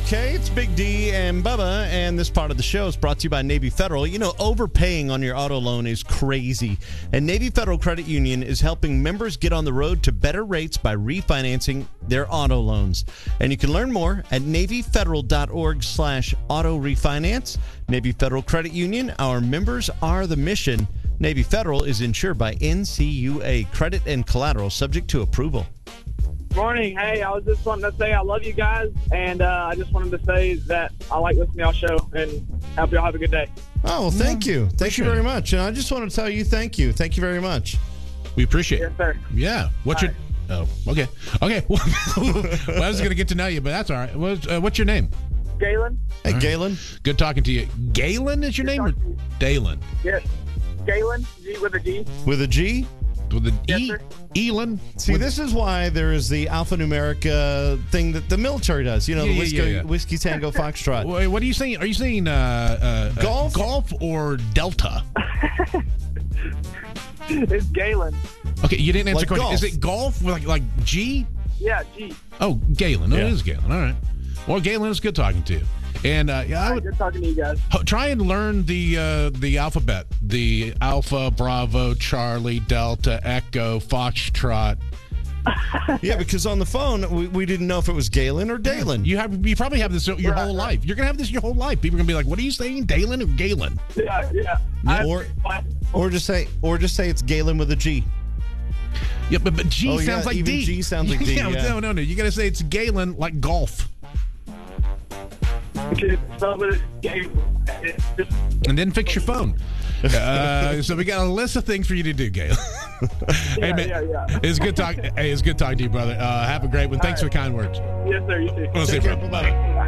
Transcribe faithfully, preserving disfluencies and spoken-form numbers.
Okay, it's Big D and Bubba, and this part of the show is brought to you by Navy Federal. You know, overpaying on your auto loan is crazy, and Navy Federal Credit Union is helping members get on the road to better rates by refinancing their auto loans. And you can learn more at NavyFederal.org slash auto refinance. Navy Federal Credit Union, our members are the mission. Navy Federal is insured by N C U A. Credit and collateral subject to approval. Morning. Hey, I was just wanting to say I love you guys, and uh, I just wanted to say that I like listening to y'all show, and hope y'all have a good day. Oh, well, thank you. Thank you very much. And I just want to tell you thank you. Thank you very much. We appreciate Yes, it. sir. Yeah. What's All your... Oh, okay. Okay. Well, I was going to get to know you, but that's all right. What's, uh, what's your name? Galen? Hey, All right. Galen. Good talking to you. Galen is your Good name? Or talking to you. Dalen? Yes. Galen, G with a G. With a G? With an Yes, E? sir. Elon? See, With- this is why there is the alphanumeric uh, thing that the military does. You know, Yeah, the yeah, whiskey, yeah, yeah. whiskey Tango Foxtrot. Wait, what are you saying? Are you saying uh, uh, Golf? Uh, golf or Delta? It's Galen. Okay, you didn't answer Like the question. golf. Is it golf with like like G? Yeah, G. Oh, Galen. Oh, Yeah. it is Galen. All right. Well, Galen, it's good talking to you. And uh, yeah, I All right, would good talking to you guys. ho- try and learn the uh, the alphabet: the Alpha, Bravo, Charlie, Delta, Echo, Foxtrot. Yeah, because on the phone, we, we didn't know if it was Galen or Dalen. You have you probably have this your Right, whole right. life. You're gonna have this your whole life. People are gonna be like, "What are you saying, Dalen or Galen?" Yeah, yeah. I- Or, or just say, or just say it's Galen with a G. Yeah, but, but G Oh, yeah, sounds like even D. G sounds like D, yeah, yeah. no, no, no. You gotta say it's Galen like golf, So, but it's Galen. It's just- and then fix your phone. Uh, so we got a list of things for you to do, Galen. hey Yeah, man, yeah, yeah. it's good talk. Hey, it's good talking to you, brother. Uh, have a great one. Thanks All for the kind words. Yes, sir. You too. We'll see you, Take care. bro. Bye-bye. Bye.